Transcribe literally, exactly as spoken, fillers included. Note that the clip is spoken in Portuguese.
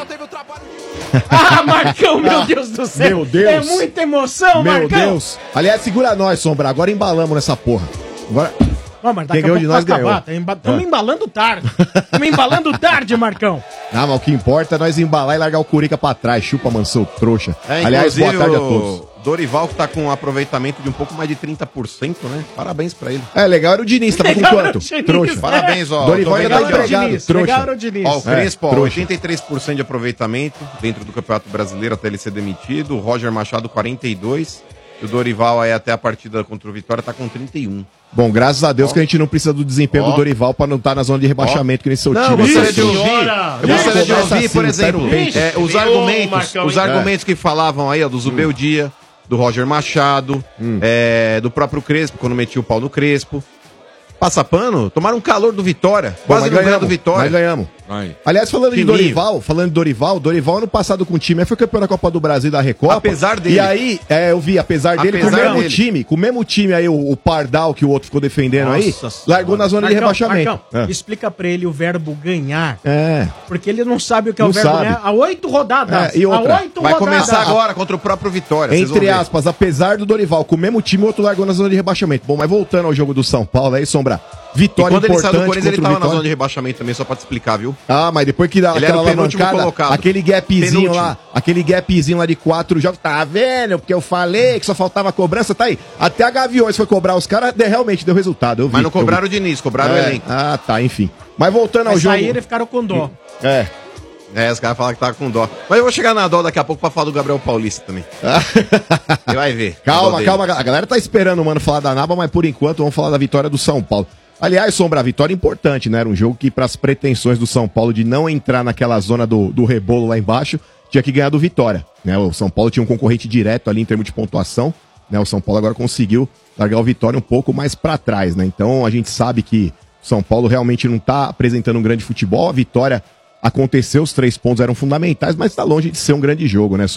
teve o trabalho. Ah, Marcão, meu Deus do céu. Meu Deus. É muita emoção, Meu Marcão. Deus. Aliás, segura nós, Sombra. Agora embalamos nessa porra. Agora... Não, mas Quem daqui a ganhou de pouco nós vai acabar. ganhou. Estamos Ah. embalando tarde. Estamos embalando tarde, Marcão. Ah, mas o que importa é nós embalar e largar o Curica pra trás. Chupa, mano, seu trouxa. É, Aliás, boa tarde a o todos. Dorival que tá com um aproveitamento de um pouco mais de trinta por cento, né? Parabéns pra ele. É, legal era o Diniz, tava com Legal era quanto? o Diniz, Trouxa. é. Parabéns, ó. Dorival tô ainda vendo tá aqui, ó. empregado, Diniz, trouxa. legal era o Diniz. Ó, o É, Crespo, ó, trouxa. oitenta e três por cento de aproveitamento dentro do Campeonato Brasileiro até ele ser demitido. O Roger Machado, quarenta e dois por cento. E o Dorival aí até a partida contra o Vitória tá com trinta e um por cento. Bom, graças a Deus Ó. que a gente não precisa do desempenho Ó. do Dorival pra não estar na zona de rebaixamento que nem seu Não, time. gostaria Isso, de ouvir, senhora. eu gostaria de Começa ouvir, assim, por exemplo, sai no peito. é, os Ô, argumentos, Marcão, os hein? argumentos que falavam aí, ó, do Zubeu Dia, do Roger Machado, Hum. é, do próprio Crespo, quando metia o pau no Crespo. Passa pano, tomaram um calor do Vitória. Quase não ganhou do Vitória. Nós ganhamos. Vai. Aliás, falando de Timinho. Dorival, falando de Dorival, Dorival ano passado com o time, aí foi campeão da Copa do Brasil e da Recopa. Apesar dele. E aí, é, eu vi, apesar dele, com o Apesar mesmo dele. time, com o mesmo time aí, o, o Pardal que o outro ficou defendendo aí, Nossa largou na zona de Marcão, rebaixamento. Marcão, É. explica pra ele o verbo ganhar, É. porque ele não sabe o que é Não o verbo sabe. ganhar há oito rodadas. É, e outra, há oito Vai rodadas. começar agora contra o próprio Vitória. vocês vão Entre ver. aspas, apesar do Dorival com o mesmo time, o outro largou na zona de rebaixamento. Bom, mas voltando ao jogo do São Paulo aí, Sombra. E Vitória quando ele importante saiu do Corinthians, ele contra o tava na Vitória. zona de rebaixamento também, só pra te explicar, viu? Ah, mas depois que dá Ele aquela era o penúltimo alavancada, colocado. aquele gapzinho Penúltimo. lá, aquele gapzinho lá de quatro jogos, tá vendo? Porque eu falei que só faltava cobrança, tá aí. Até a Gaviões foi cobrar os caras, de- realmente deu resultado. Eu vi, Mas não eu vi. cobraram o Diniz, cobraram o É, elenco. Ah, tá, enfim. Mas voltando ao Mas jogo. saíram e ficaram com dó. É. É, os caras falaram que tava com dó. Mas eu vou chegar na dó daqui a pouco pra falar do Gabriel Paulista também. Você vai ver. A dó Calma, dele. calma, a galera tá esperando o mano falar da Naba, mas por enquanto vamos falar da vitória do São Paulo. Aliás, Sombra, a vitória é importante, né? Era um jogo que, para as pretensões do São Paulo de não entrar naquela zona do, do rebolo lá embaixo, tinha que ganhar do Vitória, né? O São Paulo tinha um concorrente direto ali em termos de pontuação, né? O São Paulo agora conseguiu largar o Vitória um pouco mais para trás, né? Então a gente sabe que o São Paulo realmente não tá apresentando um grande futebol. A vitória aconteceu, os três pontos eram fundamentais, mas está longe de ser um grande jogo, né?